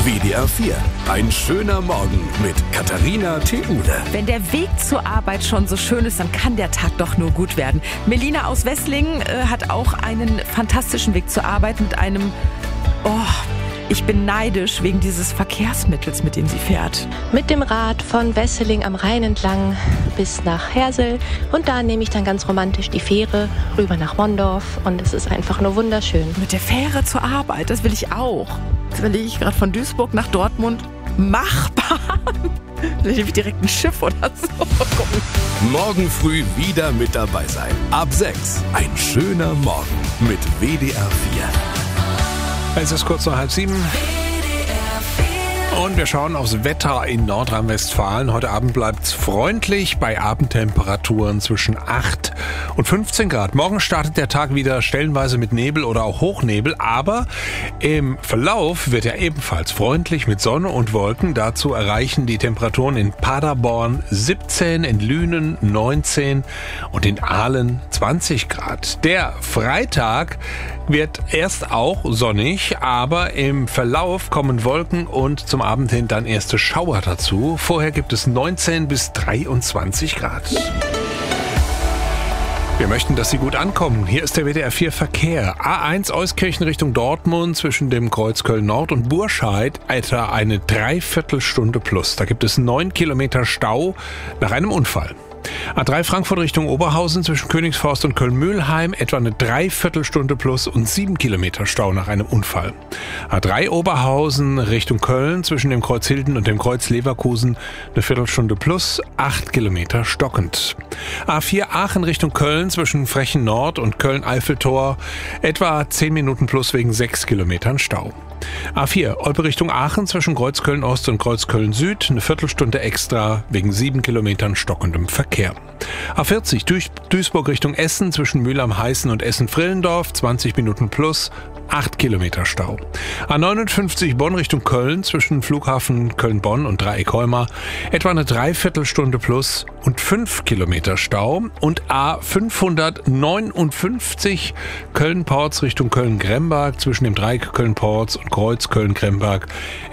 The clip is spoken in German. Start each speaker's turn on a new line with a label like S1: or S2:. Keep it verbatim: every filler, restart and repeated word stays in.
S1: W D R vier. Ein schöner Morgen mit Katharina Theule.
S2: Wenn der Weg zur Arbeit schon so schön ist, dann kann der Tag doch nur gut werden. Melina aus Wesslingen äh, hat auch einen fantastischen Weg zur Arbeit mit einem... Oh, ich bin neidisch wegen dieses Verkehrsmittels, mit dem sie fährt.
S3: Mit dem Rad von Wesseling am Rhein entlang bis nach Hersel. Und da nehme ich dann ganz romantisch die Fähre rüber nach Mondorf. Und es ist einfach nur wunderschön.
S2: Mit der Fähre zur Arbeit, das will ich auch. Jetzt überlege ich gerade von Duisburg nach Dortmund. Machbar! Vielleicht nehme ich direkt ein Schiff oder so.
S1: Morgen früh wieder mit dabei sein. Ab sechs. Ein schöner Morgen mit W D R vier.
S4: Es ist kurz nach halb sieben. Und wir schauen aufs Wetter in Nordrhein-Westfalen. Heute Abend bleibt es freundlich bei Abendtemperaturen zwischen acht und fünfzehn Grad. Morgen startet der Tag wieder stellenweise mit Nebel oder auch Hochnebel. Aber im Verlauf wird er ebenfalls freundlich mit Sonne und Wolken. Dazu erreichen die Temperaturen in Paderborn siebzehn, in Lünen neunzehn und in Aalen zwanzig Grad. Der Freitag wird erst auch sonnig, aber im Verlauf kommen Wolken und zum Abend hin dann erste Schauer dazu. Vorher gibt es neunzehn bis dreiundzwanzig Grad. Wir möchten, dass Sie gut ankommen. Hier ist der W D R vier Verkehr. A eins Euskirchen Richtung Dortmund zwischen dem Kreuz Köln-Nord und Burscheid etwa eine Dreiviertelstunde plus. Da gibt es neun Kilometer Stau nach einem Unfall. A drei Frankfurt Richtung Oberhausen zwischen Königsforst und Köln-Mühlheim etwa eine Dreiviertelstunde plus und sieben Kilometer Stau nach einem Unfall. A drei Oberhausen Richtung Köln zwischen dem Kreuz Hilden und dem Kreuz Leverkusen eine Viertelstunde plus, acht Kilometer stockend. A vier Aachen Richtung Köln zwischen Frechen Nord und Köln-Eiffeltor etwa zehn Minuten plus wegen sechs Kilometern Stau. A vier Olpe Richtung Aachen zwischen Kreuz Köln-Ost und Kreuz Köln-Süd eine Viertelstunde extra wegen sieben Kilometern stockendem Verkehr. A vierzig Duisburg Richtung Essen zwischen Mühl am Heißen und Essen-Frillendorf zwanzig Minuten plus, acht Kilometer Stau. A neunundfünfzig Bonn Richtung Köln zwischen Flughafen Köln-Bonn und Dreieck-Heumar etwa eine Dreiviertelstunde plus und fünf Kilometer Stau. Und A fünfhundertneunundfünfzig Köln-Porz Richtung Köln-Gremberg zwischen dem Dreieck Köln-Porz und Kreuz Köln-Gremberg